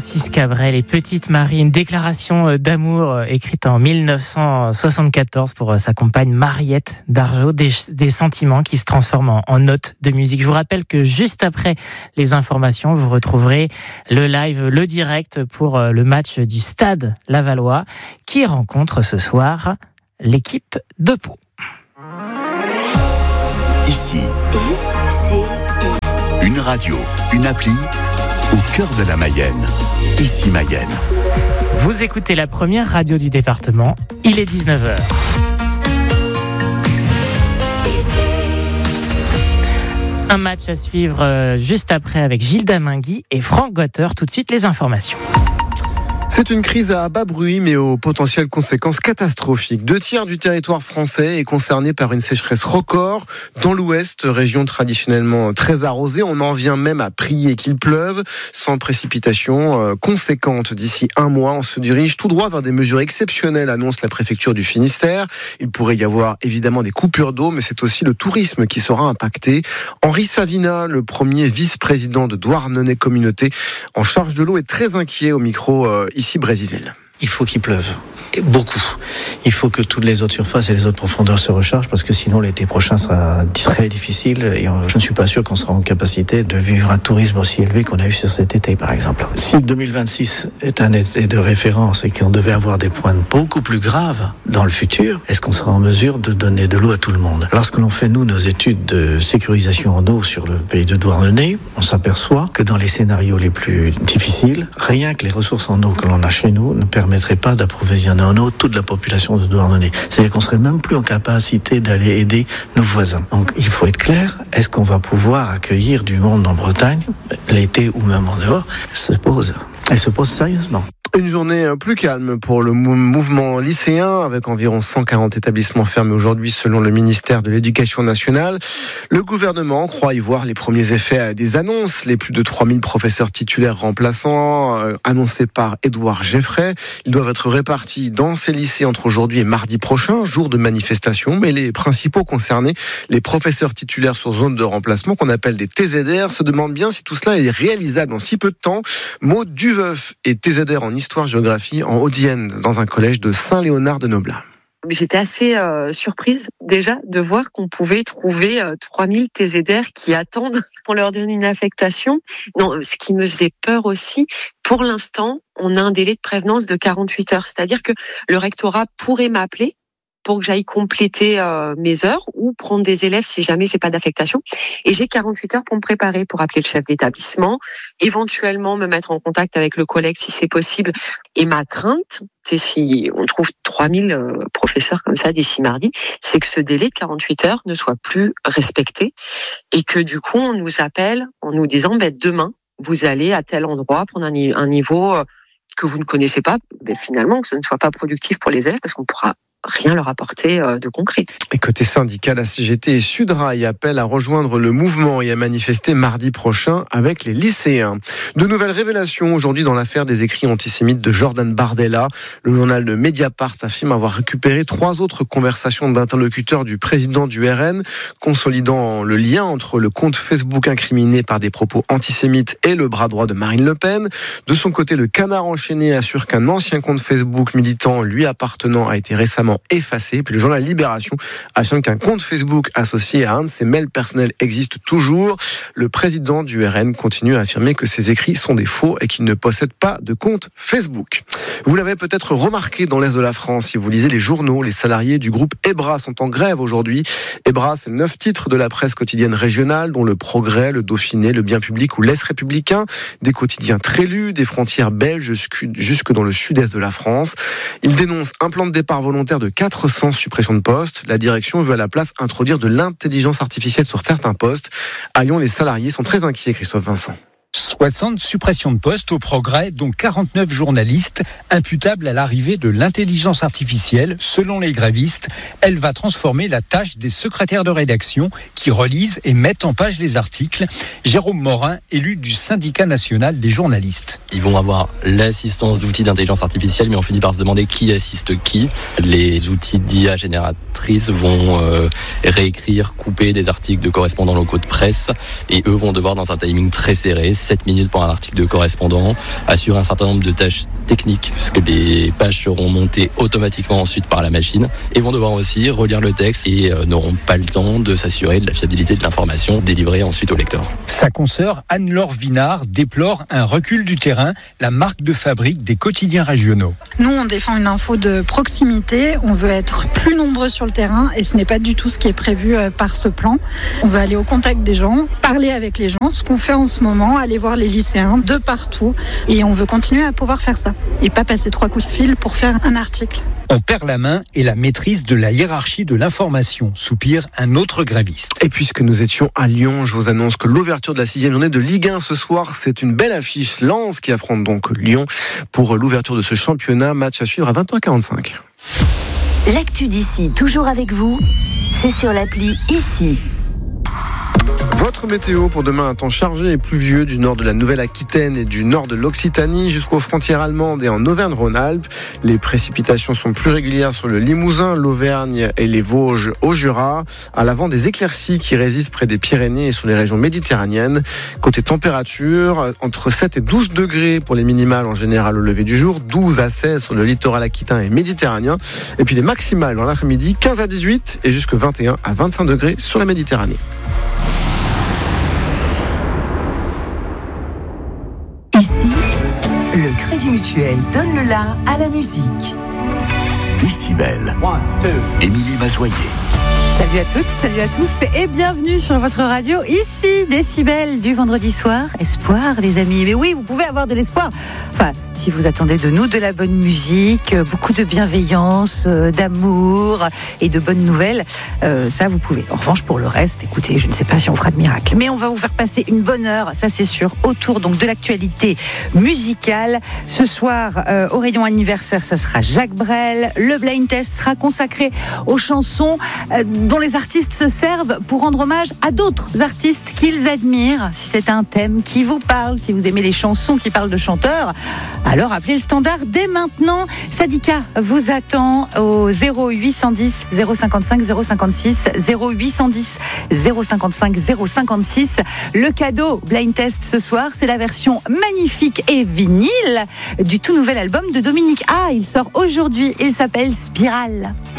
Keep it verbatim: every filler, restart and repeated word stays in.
Francis Cabrel et Petite Marie, une déclaration d'amour écrite en dix-neuf cent soixante-quatorze pour sa compagne Mariette Dargeau, des, des sentiments qui se transforment en, en notes de musique. Je vous rappelle que juste après les informations, vous retrouverez le live, le direct pour le match du Stade Lavallois qui rencontre ce soir l'équipe de Pau. Ici, une radio, une appli au cœur de la Mayenne. Ici Mayenne. Vous écoutez la première radio du département, il est dix-neuf heures. Un match à suivre juste après avec Gilles Damingui et Franck Gotter. Tout de suite les informations. C'est une crise à bas bruit, mais aux potentielles conséquences catastrophiques. Deux tiers du territoire français est concerné par une sécheresse record. Dans l'ouest, région traditionnellement très arrosée, on en vient même à prier qu'il pleuve. Sans précipitation conséquente d'ici un mois, on se dirige tout droit vers des mesures exceptionnelles, annonce la préfecture du Finistère. Il pourrait y avoir évidemment des coupures d'eau, mais c'est aussi le tourisme qui sera impacté. Henri Savina, le premier vice-président de Douarnenez Communauté en charge de l'eau, est très inquiet au micro euh, ici Brésil. Il faut qu'il pleuve. Et beaucoup. Il faut que toutes les autres surfaces et les autres profondeurs se rechargent parce que sinon l'été prochain sera très difficile et je ne suis pas sûr qu'on sera en capacité de vivre un tourisme aussi élevé qu'on a eu sur cet été par exemple. Si deux mille vingt-six est un été de référence et qu'on devait avoir des points beaucoup plus graves dans le futur, est-ce qu'on sera en mesure de donner de l'eau à tout le monde ? Lorsque l'on fait nous nos études de sécurisation en eau sur le pays de Douarnenez, on s'aperçoit que dans les scénarios les plus difficiles, rien que les ressources en eau que l'on a chez nous ne permettraient pas d'approvisionner en eau toute la population de Douarnenez. C'est-à-dire qu'on serait même plus en capacité d'aller aider nos voisins. Donc il faut être clair, est-ce qu'on va pouvoir accueillir du monde en Bretagne, l'été ou même en dehors ? Elle se pose. Elle se pose sérieusement. Une journée plus calme pour le mouvement lycéen, avec environ cent quarante établissements fermés aujourd'hui selon le ministère de l'Éducation nationale. Le gouvernement croit y voir les premiers effets des annonces. Les plus de trois mille professeurs titulaires remplaçants euh, annoncés par Édouard Geffray. Ils doivent être répartis dans ces lycées entre aujourd'hui et mardi prochain, jour de manifestation. Mais les principaux concernés, les professeurs titulaires sur zone de remplacement, qu'on appelle des T Z R, se demandent bien si tout cela est réalisable en si peu de temps. Maud Duveuf est T Z R en histoire-géographie en Haute-Vienne, dans un collège de Saint-Léonard-de-Noblat. J'étais assez euh, surprise déjà de voir qu'on pouvait trouver euh, trois mille T Z R qui attendent qu'on leur donne une affectation. Non, ce qui me faisait peur aussi, pour l'instant, on a un délai de prévenance de quarante-huit heures. C'est-à-dire que le rectorat pourrait m'appeler pour que j'aille compléter euh, mes heures ou prendre des élèves si jamais j'ai pas d'affectation. Et j'ai quarante-huit heures pour me préparer, pour appeler le chef d'établissement, éventuellement me mettre en contact avec le collègue si c'est possible. Et ma crainte, c'est si on trouve trois mille euh, professeurs comme ça d'ici mardi, c'est que ce délai de quarante-huit heures ne soit plus respecté et que du coup on nous appelle en nous disant ben, demain vous allez à tel endroit prendre un, un niveau euh, que vous ne connaissez pas. Ben, finalement que ce ne soit pas productif pour les élèves parce qu'on pourra rien leur apporter de concret. Et côté syndical, la C G T et Sudrail appellent à rejoindre le mouvement et à manifester mardi prochain avec les lycéens. De nouvelles révélations aujourd'hui dans l'affaire des écrits antisémites de Jordan Bardella. Le journal de Mediapart affirme avoir récupéré trois autres conversations d'interlocuteurs du président du R N, consolidant le lien entre le compte Facebook incriminé par des propos antisémites et le bras droit de Marine Le Pen. De son côté, le Canard enchaîné assure qu'un ancien compte Facebook militant lui appartenant a été récemment effacé. Puis le journal Libération affirme qu'un compte Facebook associé à un de ses mails personnels existe toujours. Le président du R N continue à affirmer que ses écrits sont des faux et qu'il ne possède pas de compte Facebook. Vous l'avez peut-être remarqué dans l'Est de la France, si vous lisez les journaux, les salariés du groupe EBRA sont en grève aujourd'hui. EBRA, c'est neuf titres de la presse quotidienne régionale, dont Le Progrès, Le Dauphiné, Le Bien Public ou L'Est Républicain, des quotidiens très lus, des frontières belges jusque dans le sud-est de la France. Ils dénoncent un plan de départ volontaire de quatre cents suppressions de postes. La direction veut à la place introduire de l'intelligence artificielle sur certains postes. À Lyon, les salariés sont très inquiets, Christophe Vincent. soixante suppressions de postes au Progrès, dont quarante-neuf journalistes, imputables à l'arrivée de l'intelligence artificielle. Selon les grévistes, elle va transformer la tâche des secrétaires de rédaction qui relisent et mettent en page les articles. Jérôme Morin, élu du syndicat national des journalistes. Ils vont avoir l'assistance d'outils d'intelligence artificielle, mais on finit par se demander qui assiste qui. Les outils d'I A génératrices vont euh, réécrire, couper des articles de correspondants locaux de presse, et eux vont devoir, dans un timing très serré, sept minutes pour un article de correspondant, assurer un certain nombre de tâches techniques, puisque les pages seront montées automatiquement ensuite par la machine, et vont devoir aussi relire le texte et euh, n'auront pas le temps de s'assurer de la fiabilité de l'information délivrée ensuite au lecteur. Sa consoeur Anne-Laure Vinard déplore un recul du terrain, la marque de fabrique des quotidiens régionaux. Nous, on défend une info de proximité, on veut être plus nombreux sur le terrain et ce n'est pas du tout ce qui est prévu par ce plan. On veut aller au contact des gens, parler avec les gens, ce qu'on fait en ce moment, aller voir les lycéens de partout, et on veut continuer à pouvoir faire ça et pas passer trois coups de fil pour faire un article. On perd la main et la maîtrise de la hiérarchie de l'information, soupire un autre gréviste. Et puisque nous étions à Lyon, je vous annonce que l'ouverture de la sixième journée de Ligue un ce soir, c'est une belle affiche. Lens qui affronte donc Lyon pour l'ouverture de ce championnat. Match à suivre à vingt heures quarante-cinq. L'actu d'ici, toujours avec vous, c'est sur l'appli Ici. Votre météo pour demain, un temps chargé et pluvieux du nord de la Nouvelle-Aquitaine et du nord de l'Occitanie jusqu'aux frontières allemandes et en Auvergne-Rhône-Alpes. Les précipitations sont plus régulières sur le Limousin, l'Auvergne et les Vosges au Jura. À l'avant, des éclaircies qui résistent près des Pyrénées et sur les régions méditerranéennes. Côté température, entre sept et douze degrés pour les minimales en général au lever du jour, douze à seize sur le littoral aquitain et méditerranéen. Et puis les maximales dans l'après-midi, quinze à dix-huit et jusque vingt et un à vingt-cinq degrés sur la Méditerranée. Ici, le Crédit Mutuel donne le la à la musique. Décibel. Émilie Mazoyer. Salut à toutes, salut à tous et bienvenue sur votre radio. Ici, Décibel du vendredi soir. Espoir, les amis. Mais oui, vous pouvez avoir de l'espoir. Enfin, si vous attendez de nous de la bonne musique, beaucoup de bienveillance, d'amour et de bonnes nouvelles, euh, ça vous pouvez. En revanche, pour le reste, écoutez, je ne sais pas si on fera de miracle, mais on va vous faire passer une bonne heure, ça c'est sûr, autour donc de l'actualité musicale. Ce soir, euh, au rayon anniversaire, ça sera Jacques Brel. Le blind test sera consacré aux chansons euh, dont les artistes se servent pour rendre hommage à d'autres artistes qu'ils admirent. Si c'est un thème qui vous parle, si vous aimez les chansons qui parlent de chanteurs, alors appelez le standard dès maintenant. Sadika vous attend au zéro huit cent dix zéro cinquante-cinq zéro cinquante-six, zéro huit cent dix zéro cinquante-cinq zéro cinquante-six. Le cadeau blind test ce soir, c'est la version magnifique et vinyle du tout nouvel album de Dominique A. Il sort aujourd'hui, il s'appelle Spirale.